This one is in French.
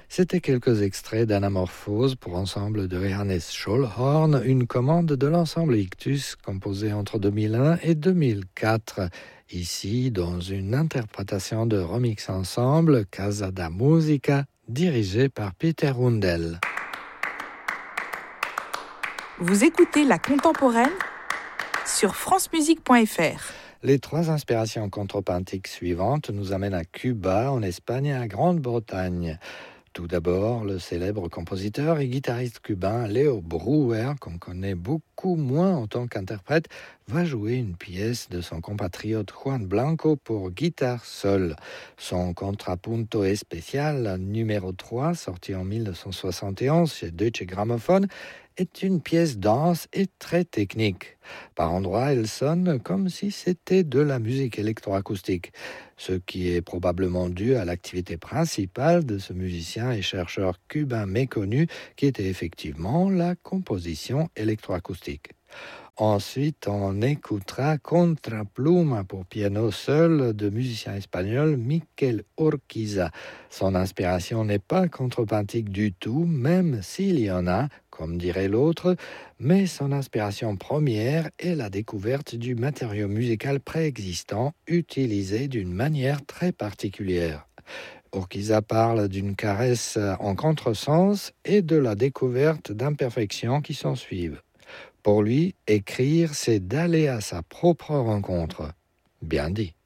C'était quelques extraits d'Anamorphose pour ensemble de Johannes Schollhorn, une commande de l'ensemble Ictus composé entre 2001 et 2004. Ici, dans une interprétation de Remix Ensemble, Casa da Musica, dirigée par Peter Hundel. Vous écoutez La Contemporaine sur francemusique.fr. Les trois inspirations contrepointiques suivantes nous amènent à Cuba, en Espagne et à Grande-Bretagne. Tout d'abord, le célèbre compositeur et guitariste cubain Leo Brouwer, qu'on connaît beaucoup moins en tant qu'interprète, va jouer une pièce de son compatriote Juan Blanco pour guitare seule. Son Contrapunto Especial numéro 3, sorti en 1971 chez Deutsche Grammophon, est une pièce dense et très technique. Par endroits, elle sonne comme si c'était de la musique électroacoustique, ce qui est probablement dû à l'activité principale de ce musicien et chercheur cubain méconnu qui était effectivement la composition électroacoustique. Ensuite, on écoutera Contrapluma pour piano seul de musicien espagnol Miquel Urquiza. Son inspiration n'est pas contrepointique du tout, même s'il y en a, comme dirait l'autre, mais son inspiration première est la découverte du matériau musical préexistant utilisé d'une manière très particulière. Urquiza parle d'une caresse en contresens et de la découverte d'imperfections qui s'en suivent. Pour lui, écrire, c'est d'aller à sa propre rencontre. Bien dit.